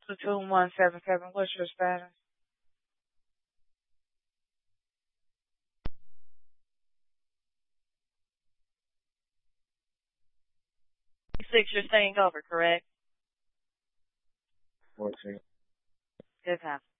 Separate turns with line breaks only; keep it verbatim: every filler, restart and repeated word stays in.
Platoon one seven seven, what's your status?
Six, you're staying over, correct?
fourteen.
Good time.